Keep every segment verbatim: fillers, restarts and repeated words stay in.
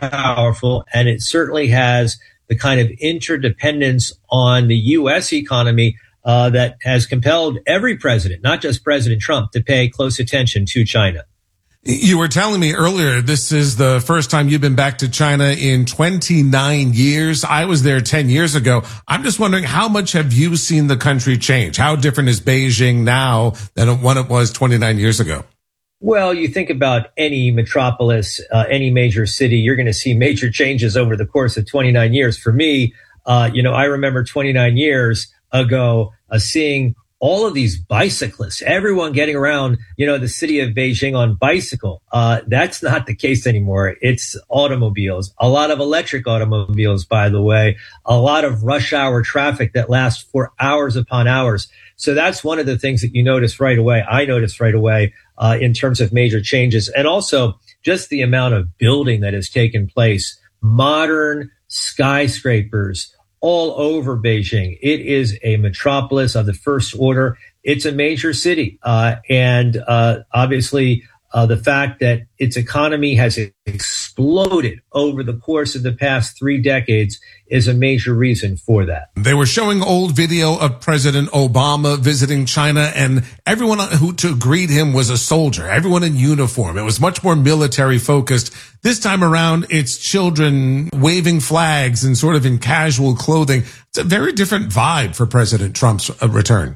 powerful, and it certainly has the kind of interdependence on the U S economy uh, that has compelled every president, not just President Trump, to pay close attention to China. You were telling me earlier, this is the first time you've been back to China in twenty-nine years. I was there ten years ago. I'm just wondering, how much have you seen the country change? How different is Beijing now than when it was twenty-nine years ago? Well, you think about any metropolis, uh, any major city, you're going to see major changes over the course of twenty-nine years. For me, uh, you know, I remember twenty-nine years ago uh, seeing all of these bicyclists, everyone getting around, you know, the city of Beijing on bicycle. Uh, that's not the case anymore. It's automobiles, a lot of electric automobiles, by the way, a lot of rush hour traffic that lasts for hours upon hours. So that's one of the things that you notice right away. I noticed right away uh, in terms of major changes, and also just the amount of building that has taken place, modern skyscrapers all over Beijing. It is a metropolis of the first order. It's a major city. Uh, and uh, obviously, uh, the fact that its economy has exploded over the course of the past three decades is a major reason for that. They were showing old video of President Obama visiting China, and everyone who to greet him was a soldier, everyone in uniform. It was much more military focused. This time around, it's children waving flags and sort of in casual clothing. It's a very different vibe for President Trump's return.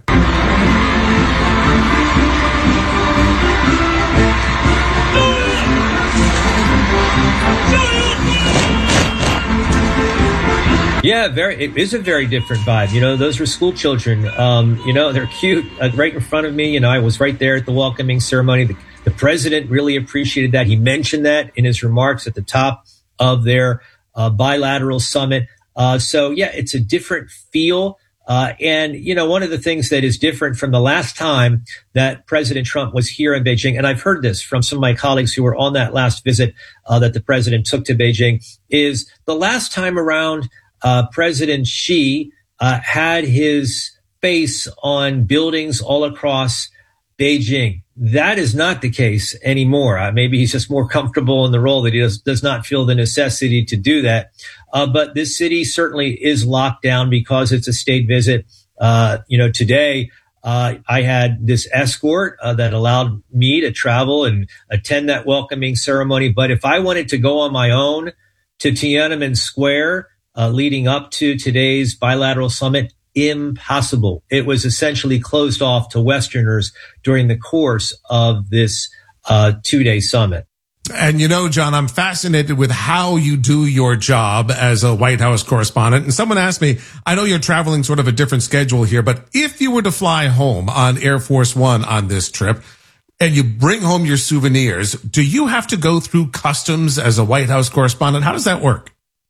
Yeah, very. It is a very different vibe. You know, those were school children. Um, you know, they're cute. Uh, right in front of me. You know, I was right there at the welcoming ceremony. The, the president really appreciated that. He mentioned that in his remarks at the top of their uh, bilateral summit. Uh, so, yeah, it's a different feel. Uh, and, you know, one of the things that is different from the last time that President Trump was here in Beijing, and I've heard this from some of my colleagues who were on that last visit uh, that the president took to Beijing, is the last time around, Uh, President Xi uh, had his face on buildings all across Beijing. That is not the case anymore. Uh, maybe he's just more comfortable in the role that he does, does not feel the necessity to do that. Uh, but this city certainly is locked down because it's a state visit. Uh, you know, today uh, I had this escort uh, that allowed me to travel and attend that welcoming ceremony. But if I wanted to go on my own to Tiananmen Square, Uh, leading up to today's bilateral summit, impossible. It was essentially closed off to Westerners during the course of this uh, two-day summit. And you know, John, I'm fascinated with how you do your job as a White House correspondent. And someone asked me, I know you're traveling sort of a different schedule here, but if you were to fly home on Air Force One on this trip and you bring home your souvenirs, do you have to go through customs as a White House correspondent? How does that work?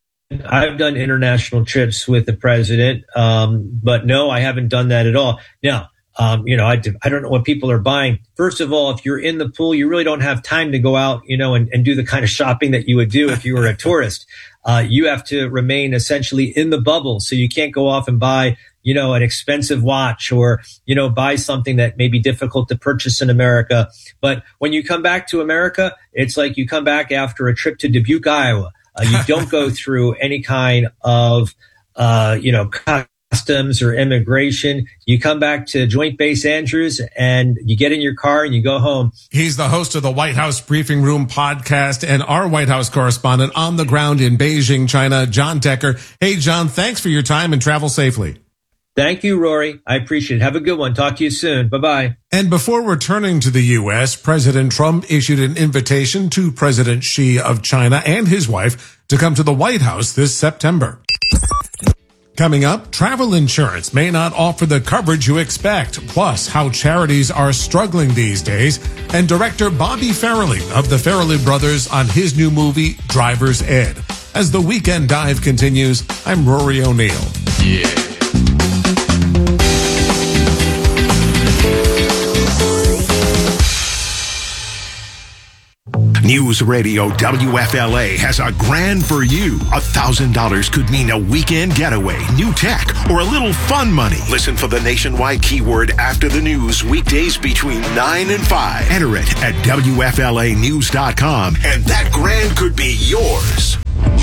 I've done international trips with the president, um, but no, I haven't done that at all. Now, um, you know, I, I don't know what people are buying. First of all, if you're in the pool, you really don't have time to go out, you know, and, and do the kind of shopping that you would do if you were a tourist. Uh, you have to remain essentially in the bubble. So you can't go off and buy, you know, an expensive watch or, you know, buy something that may be difficult to purchase in America. But when you come back to America, it's like you come back after a trip to Dubuque, Iowa. Uh, you don't go through any kind of, uh, you know, customs or immigration. You come back to Joint Base Andrews and you get in your car and you go home. He's the host of the White House Briefing Room podcast and our White House correspondent on the ground in Beijing, China, John Decker. Hey, John, thanks for your time and travel safely. Thank you, Rory. I appreciate it. Have a good one. Talk to you soon. Bye-bye. And before returning to the U S, President Trump issued an invitation to President Xi of China and his wife to come to the White House this September. Coming up, travel insurance may not offer the coverage you expect, plus how charities are struggling these days, and director Bobby Farrelly of the Farrelly Brothers on his new movie, Driver's Ed. As the Weekend Dive continues, I'm Rory O'Neill. Yeah. News Radio W F L A has a grand for you. A thousand dollars could mean a weekend getaway, new tech, or a little fun money. Listen for the nationwide keyword after the news weekdays between nine and five. Enter it at W F L A news dot com and that grand could be yours.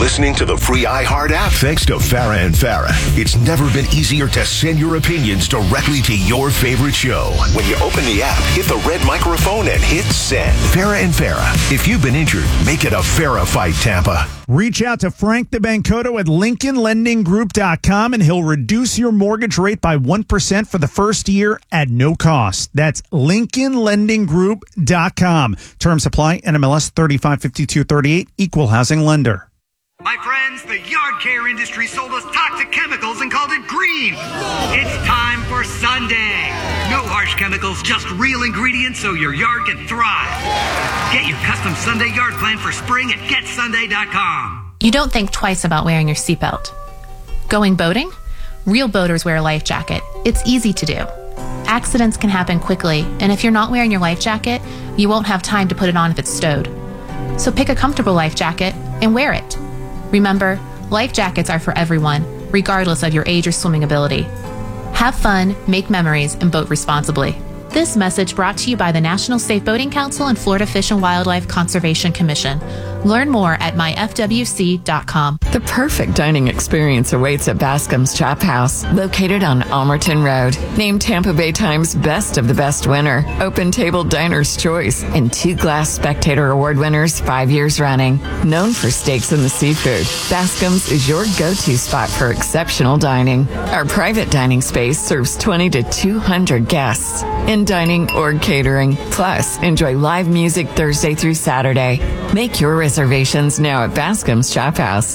listening to the free iHeart app thanks to Farah and Farah. It's never been easier to send your opinions directly to your favorite show. When you open the app, hit the red microphone and hit send. Farah and Farah. If you've been injured, make it a Farah fight, Tampa. Reach out to Frank DeBancoto at Lincoln Lending Group dot com and he'll reduce your mortgage rate by one percent for the first year at no cost. That's Lincoln Lending Group dot com. Terms apply. N M L S thirty-five fifty-two thirty-eight. Equal housing lender. My friends, the yard care industry sold us toxic chemicals and called it green. It's time for Sunday. No harsh chemicals, just real ingredients so your yard can thrive. Get your custom Sunday yard plan for spring at get sunday dot com. You don't think twice about wearing your seatbelt. Going boating? Real boaters wear a life jacket. It's easy to do. Accidents can happen quickly, and if you're not wearing your life jacket, you won't have time to put it on if it's stowed. So pick a comfortable life jacket and wear it. Remember, life jackets are for everyone, regardless of your age or swimming ability. Have fun, make memories, and boat responsibly. This message brought to you by the National Safe Boating Council and Florida Fish and Wildlife Conservation Commission. Learn more at my f w c dot com. The perfect dining experience awaits at Bascom's Chop House, located on Almerton Road. Named Tampa Bay Times Best of the Best winner, Open Table Diner's Choice, and two Glass Spectator Award winners five years running. Known for steaks and the seafood, Bascom's is your go-to spot for exceptional dining. Our private dining space serves twenty to two hundred guests in dining or catering. Plus, enjoy live music Thursday through Saturday. Make your reservations now at Bascom's Chop House.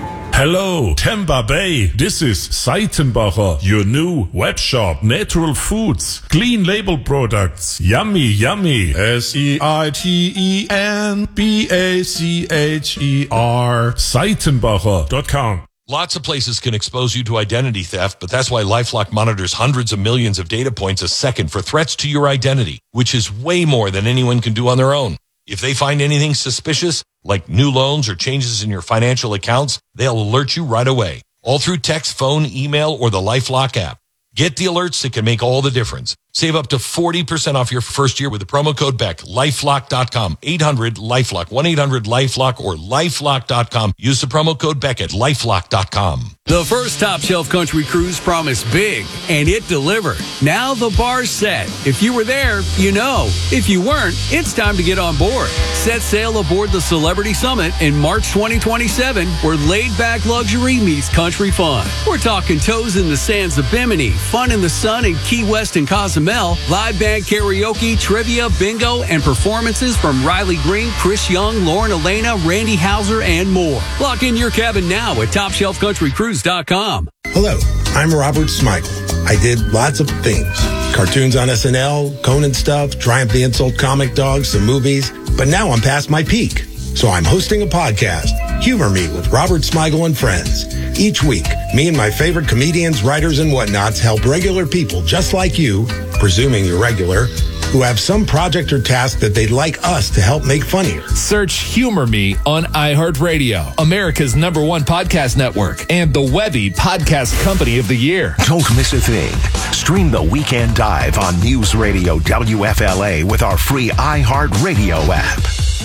Hello, Tampa Bay. This is Seitenbacher, your new web shop. Natural foods, clean label products, yummy, yummy. S E I T E N B A C H E R. Seitenbacher dot com. Lots of places can expose you to identity theft, but that's why LifeLock monitors hundreds of millions of data points a second for threats to your identity, which is way more than anyone can do on their own. If they find anything suspicious, like new loans or changes in your financial accounts, they'll alert you right away, all through text, phone, email, or the LifeLock app. Get the alerts that can make all the difference. Save up to forty percent off your first year with the promo code BECK. LifeLock dot com. eight hundred LifeLock. one eight hundred LifeLock or LifeLock dot com. Use the promo code BECK at LifeLock dot com. The first Top Shelf Country Cruise promised big, and it delivered. Now the bar's set. If you were there, you know. If you weren't, it's time to get on board. Set sail aboard the Celebrity Summit in March twenty twenty-seven, where laid-back luxury meets country fun. We're talking toes in the sands of Bimini, fun in the sun in Key West and Cozumel, live band karaoke, trivia, bingo, and performances from Riley Green, Chris Young, Lauren Elena, Randy Houser, and more. Lock in your cabin now at top shelf country cruise dot com. Hello, I'm Robert Smigel. I did lots of things. Cartoons on S N L, Conan stuff, Triumph the Insult comic dogs, some movies. But now I'm past my peak. So I'm hosting a podcast, Humor Me with Robert Smigel and Friends. Each week, me and my favorite comedians, writers, and whatnots help regular people just like you, presuming you're regular, who have some project or task that they'd like us to help make funnier. Search Humor Me on iHeartRadio, America's number one podcast network, and the Webby Podcast Company of the Year. Don't miss a thing. Stream the Weekend Dive on News Radio W F L A with our free iHeartRadio app.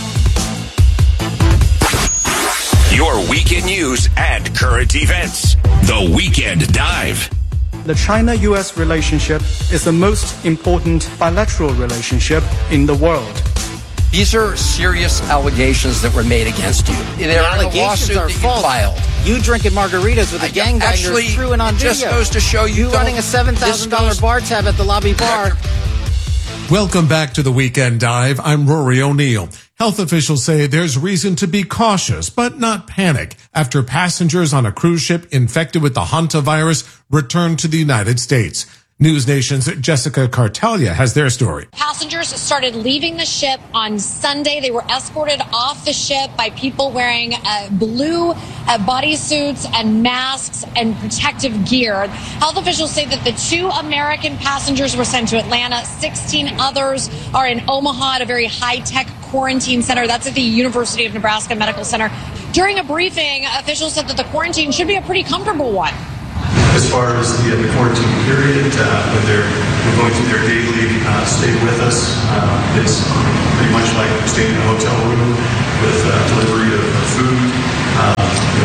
Your weekend news and current events. The Weekend Dive. The China-U S relationship is the most important bilateral relationship in the world. These are serious allegations that were made against you. They're allegations are false. Filed. You drinking margaritas with a gangbanger is true and on video. Just goes to show you. You running a seven thousand dollars bar tab at the lobby bar. Welcome back to the Weekend Dive. I'm Rory O'Neill. Health officials say there's reason to be cautious, but not panic, after passengers on a cruise ship infected with the hantavirus returned to the United States. News Nation's Jessica Cartalia has their story. Passengers started leaving the ship on Sunday. They were escorted off the ship by people wearing uh, blue uh, bodysuits and masks and protective gear. Health officials say that the two American passengers were sent to Atlanta. sixteen others are in Omaha at a very high-tech quarantine center. That's at the University of Nebraska Medical Center. During a briefing, officials said that the quarantine should be a pretty comfortable one. As far as the, the quarantine period, uh, when they're, they're going through their daily uh, stay with us, uh, it's pretty much like staying in a hotel room with uh, delivery of, of food. Uh,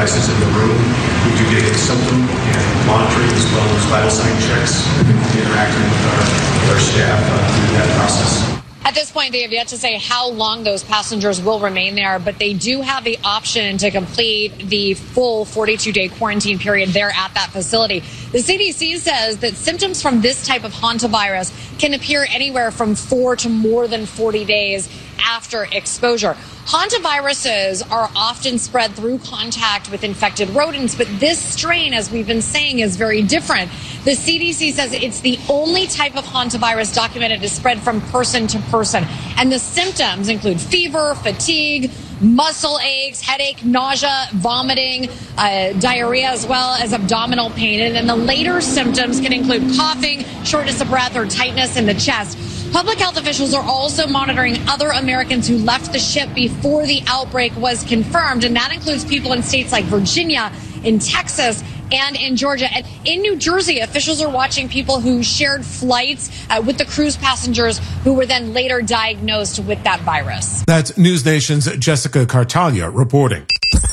devices in the room. We do daily symptom and monitoring as well as vital sign checks. We've been interacting with our, with our staff uh, through that process. At this point, they have yet to say how long those passengers will remain there, but they do have the option to complete the full forty-two day quarantine period there at that facility. The C D C says that symptoms from this type of hantavirus can appear anywhere from four to more than forty days after exposure. Hantaviruses are often spread through contact with infected rodents, but this strain, as we've been saying, is very different. The C D C says it's the only type of hantavirus documented to spread from person to person. And the symptoms include fever, fatigue, muscle aches, headache, nausea, vomiting, uh, diarrhea, as well as abdominal pain. And then the later symptoms can include coughing, shortness of breath, or tightness in the chest. Public health officials are also monitoring other Americans who left the ship before the outbreak was confirmed, and that includes people in states like Virginia, in Texas, and in Georgia. And in New Jersey, officials are watching people who shared flights uh, with the cruise passengers who were then later diagnosed with that virus. That's News Nation's Jessica Cartaglia reporting.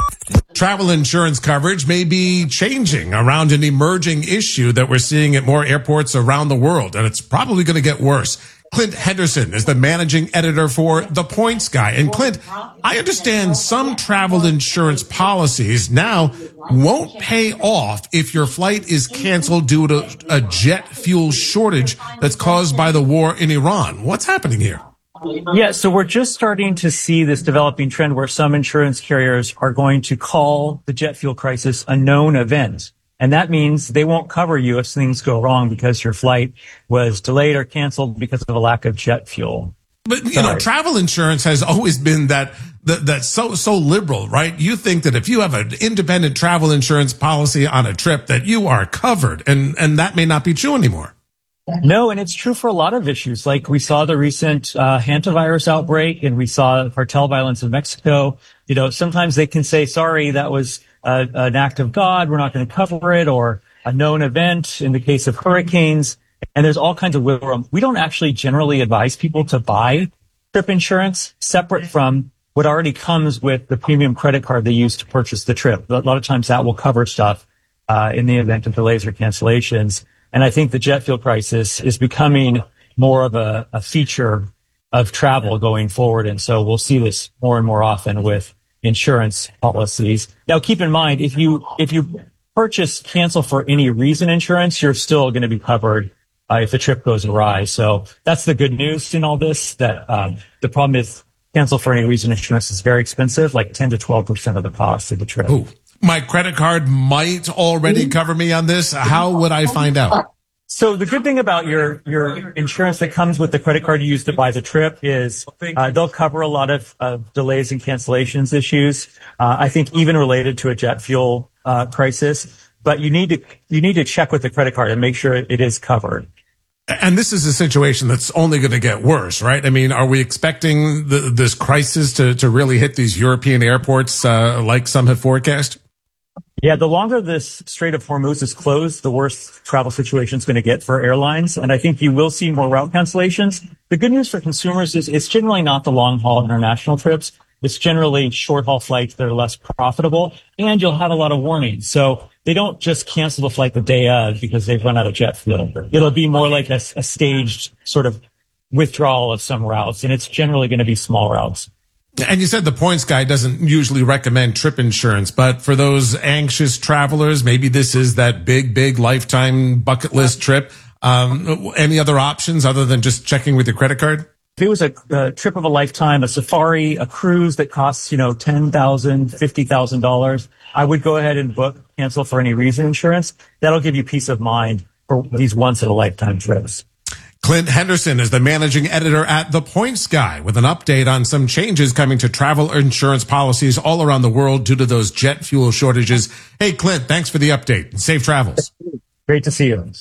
Travel insurance coverage may be changing around an emerging issue that we're seeing at more airports around the world, and it's probably going to get worse. Clint Henderson is the managing editor for The Points Guy. And Clint, I understand some travel insurance policies now won't pay off if your flight is canceled due to a jet fuel shortage that's caused by the war in Iran. What's happening here? Yeah, so we're just starting to see this developing trend where some insurance carriers are going to call the jet fuel crisis a known event. And that means they won't cover you if things go wrong because your flight was delayed or canceled because of a lack of jet fuel. But, you Sorry. know, travel insurance has always been that, that, that's so, so liberal, right? You think that if you have an independent travel insurance policy on a trip that you are covered, and, and that may not be true anymore. No, and it's true for a lot of issues. Like we saw the recent uh, hantavirus outbreak, and we saw cartel violence in Mexico. You know, sometimes they can say, sorry, that was uh, an act of God, we're not going to cover it, or a known event in the case of hurricanes. And there's all kinds of wiggle room. We don't actually generally advise people to buy trip insurance separate from what already comes with the premium credit card they use to purchase the trip. A lot of times that will cover stuff uh, in the event of delays or cancellations. And I think the jet fuel crisis is becoming more of a, a feature of travel going forward. And so we'll see this more and more often with insurance policies. Now, keep in mind, if you, if you purchase cancel for any reason insurance, you're still going to be covered uh, if the trip goes awry. So that's the good news in all this, that um, the problem is cancel for any reason insurance is very expensive, like ten to twelve percent of the cost of the trip. Ooh. My credit card might already cover me on this. How would I find out? So the good thing about your, your insurance that comes with the credit card you use to buy the trip is uh, they'll cover a lot of uh, delays and cancellations issues. Uh, I think even related to a jet fuel uh, crisis. But you need to you need to check with the credit card and make sure it is covered. And this is a situation that's only going to get worse, right? I mean, are we expecting the, this crisis to, to really hit these European airports uh, like some have forecast? Yeah, the longer this Strait of Hormuz is closed, the worse travel situation is going to get for airlines. And I think you will see more route cancellations. The good news for consumers is it's generally not the long-haul international trips. It's generally short-haul flights that are less profitable, and you'll have a lot of warnings. So they don't just cancel the flight the day of because they've run out of jet fuel. It'll be more like a, a staged sort of withdrawal of some routes, and it's generally going to be small routes. And you said the Points Guy doesn't usually recommend trip insurance, but for those anxious travelers, maybe this is that big, big lifetime bucket list trip. Um, any other options other than just checking with your credit card? If it was a, a trip of a lifetime, a safari, a cruise that costs, you know, ten thousand dollars, fifty thousand dollars, I would go ahead and book cancel for any reason insurance. That'll give you peace of mind for these once in a lifetime trips. Clint Henderson is the managing editor at The Points Guy with an update on some changes coming to travel insurance policies all around the world due to those jet fuel shortages. Hey, Clint, thanks for the update. Safe travels. Great to see you.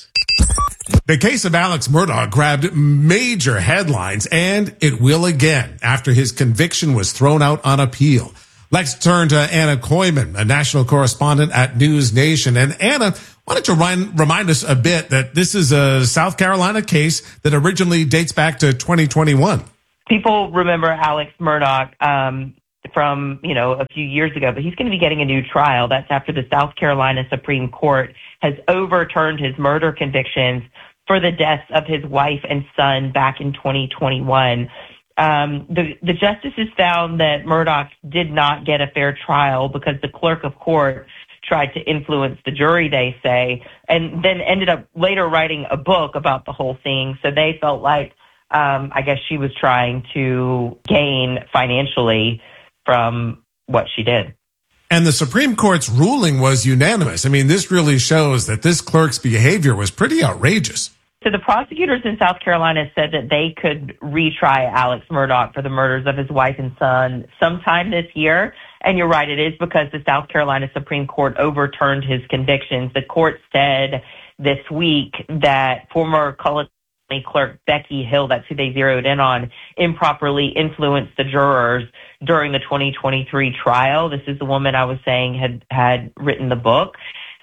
The case of Alex Murdaugh grabbed major headlines, and it will again after his conviction was thrown out on appeal. Let's turn to Anna Koyman, a national correspondent at News Nation. And Anna, why don't you remind, remind us a bit that this is a South Carolina case that originally dates back to twenty twenty-one. People remember Alex Murdaugh um, from, you know, a few years ago, but he's going to be getting a new trial. That's after the South Carolina Supreme Court has overturned his murder convictions for the deaths of his wife and son back in twenty twenty-one. Um, the, the justices found that Murdaugh did not get a fair trial because the clerk of court tried to influence the jury, they say, and then ended up later writing a book about the whole thing. So they felt like, um, I guess she was trying to gain financially from what she did. And the Supreme Court's ruling was unanimous. I mean, this really shows that this clerk's behavior was pretty outrageous. So the prosecutors in South Carolina said that they could retry Alex Murdaugh for the murders of his wife and son sometime this year. And you're right, it is because the South Carolina Supreme Court overturned his convictions. The court said this week that former Cullen County Clerk Becky Hill, that's who they zeroed in on, improperly influenced the jurors during the twenty twenty-three trial. This is the woman I was saying had, had written the book.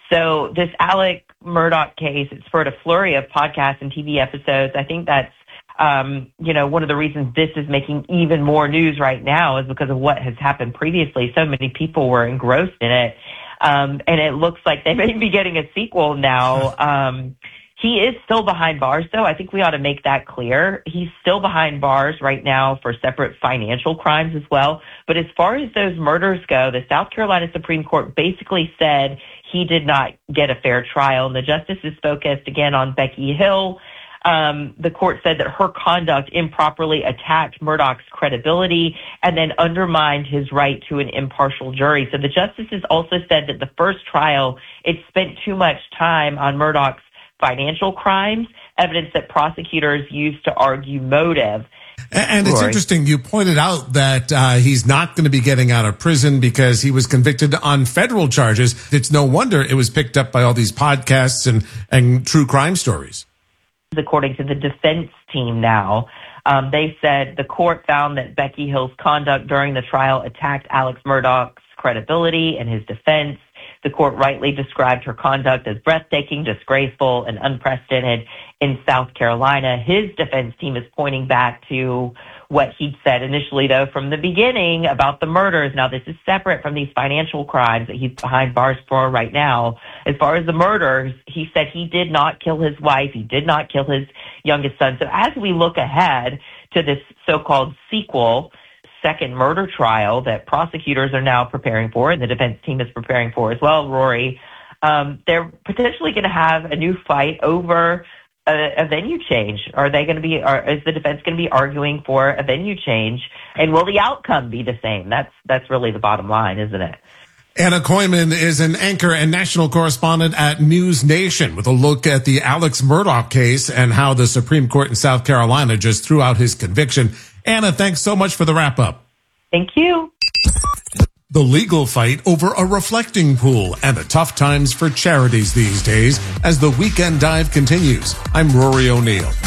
So this Alex Murdaugh case, it spurred a flurry of podcasts and T V episodes. I think that's, um, you know, one of the reasons this is making even more news right now is because of what has happened previously. So many people were engrossed in it. Um, and it looks like they may be getting a sequel now. Um, he is still behind bars, though. I think we ought to make that clear. He's still behind bars right now for separate financial crimes as well. But as far as those murders go, the South Carolina Supreme Court basically said he did not get a fair trial. And the justices focused again on Becky Hill. Um, the court said that her conduct improperly attacked Murdaugh's credibility and then undermined his right to an impartial jury. So the justices also said that the first trial, it spent too much time on Murdaugh's financial crimes, evidence that prosecutors used to argue motive. And it's Rory. interesting, you pointed out that uh, he's not going to be getting out of prison because he was convicted on federal charges. It's no wonder it was picked up by all these podcasts and, and true crime stories. According to the defense team now, um, they said the court found that Becky Hill's conduct during the trial attacked Alex Murdaugh's credibility and his defense. The court rightly described her conduct as breathtaking, disgraceful, and unprecedented in South Carolina. His defense team is pointing back to what he'd said initially, though, from the beginning about the murders. Now, this is separate from these financial crimes that he's behind bars for right now. As far as the murders, he said he did not kill his wife. He did not kill his youngest son. So as we look ahead to this so-called sequel, second murder trial that prosecutors are now preparing for and the defense team is preparing for as well, Rory, um, they're potentially going to have a new fight over a, a venue change. Are they going to be, are, is the defense going to be arguing for a venue change? And will the outcome be the same? That's, that's really the bottom line, isn't it? Anna Koyman is an anchor and national correspondent at News Nation with a look at the Alex Murdaugh case and how the Supreme Court in South Carolina just threw out his conviction. Anna, thanks so much for the wrap-up. Thank you. The legal fight over a reflecting pool and the tough times for charities these days as the Weekend Dive continues. I'm Rory O'Neill.